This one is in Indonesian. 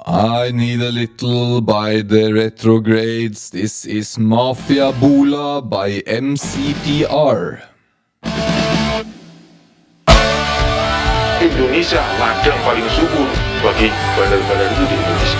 I need a little by the retrogrades. This is Mafia Bola by MCPR. Indonesia ladang paling subur bagi bandar-bandar itu di Indonesia.